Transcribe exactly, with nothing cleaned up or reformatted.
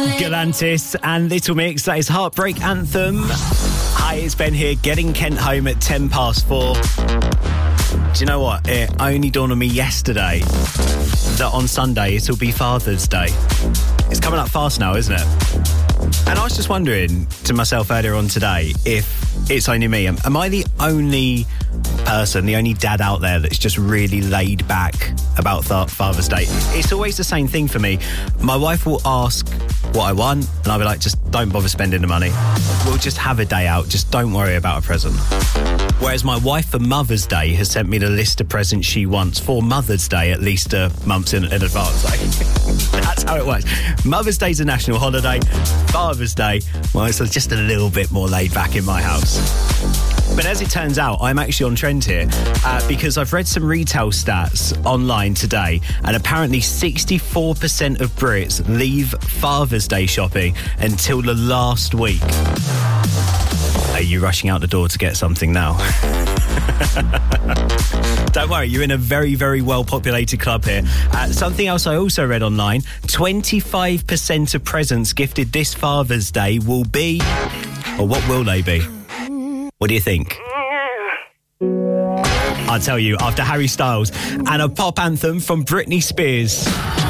Galantis and Little Mix, that is Heartbreak Anthem. Hi, it's Ben here, getting Kent home at ten past four. Do you know what? It only dawned on me yesterday that on Sunday it'll be Father's Day. It's coming up fast now, isn't it? And I was just wondering to myself earlier on today if it's only me. Am, am I the only person, the only dad out there that's just really laid back about th- Father's Day? It's always the same thing for me. My wife will ask what I want and I'll be like, just don't bother spending the money. We'll just have a day out. Just don't worry about a present. Whereas my wife for Mother's Day has sent me the list of presents she wants for Mother's Day at least a month in, in advance. Like, that's how it works. Mother's Day's a national holiday. Father's Day, well, it's just a little bit more laid back in my house. But as it turns out, I'm actually on trend here uh, because I've read some retail stats online today, and apparently sixty-four percent of Brits leave Father's Day shopping until the last week. Are you rushing out the door to get something now? Don't worry, you're in a very, very well-populated club here. Uh, something else I also read online, twenty-five percent of presents gifted this Father's Day will be... Or what will they be? What do you think? I'll tell you, after Harry Styles and a pop anthem from Britney Spears.